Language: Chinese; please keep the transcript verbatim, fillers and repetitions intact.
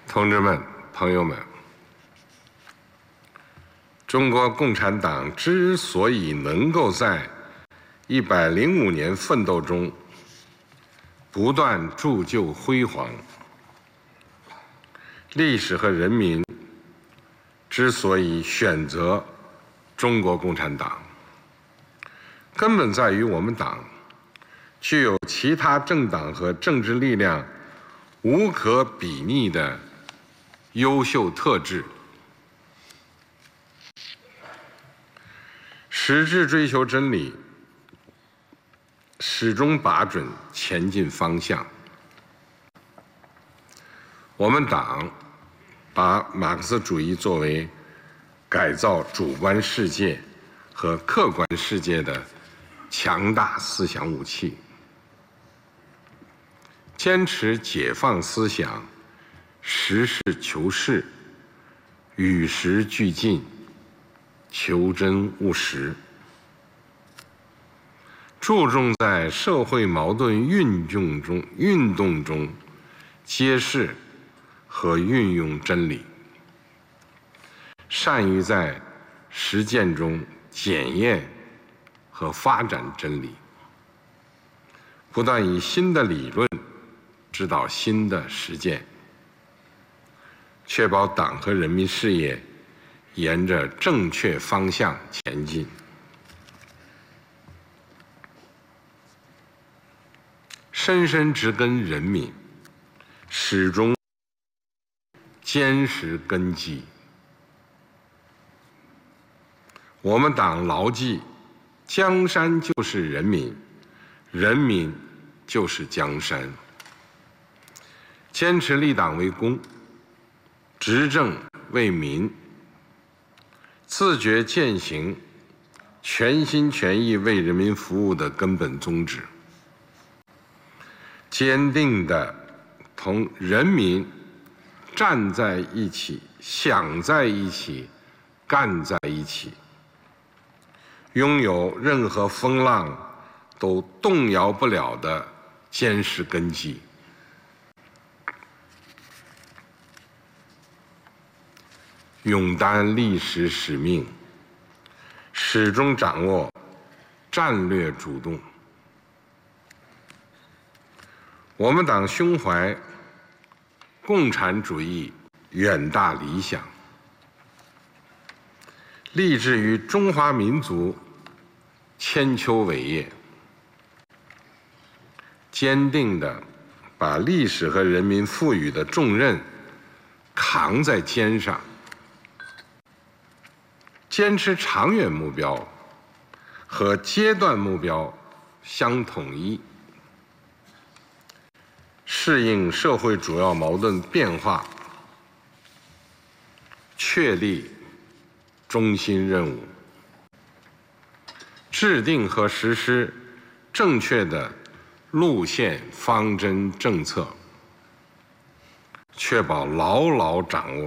同志们、朋友们，中国共产党之所以能够在一百零五年奋斗中不断铸就辉煌，历史和人民之所以选择中国共产党，根本在于我们党具有其他政党和政治力量无可比拟的优秀特质，矢志追求真理，始终把准前进方向。我们党把马克思主义作为改造主观世界和客观世界的强大思想武器，坚持解放思想，实事求是，与时俱进，求真务实，注重在社会矛盾运动中运动中揭示和运用真理，善于在实践中检验和发展真理，不断以新的理论指导新的实践，确保党和人民事业沿着正确方向前进。深深植根人民，始终坚实根基。我们党牢记江山就是人民，人民就是江山，坚持立党为公，执政为民，自觉践行全心全意为人民服务的根本宗旨，坚定地同人民站在一起，想在一起，干在一起，拥有任何风浪都动摇不了的坚实根基。勇担历史使命，始终掌握战略主动。我们党胸怀共产主义远大理想，立志于中华民族千秋伟业，坚定地把历史和人民赋予的重任扛在肩上，坚持长远目标和阶段目标相统一，适应社会主要矛盾变化，确立中心任务，制定和实施正确的路线方针政策，确保牢牢掌握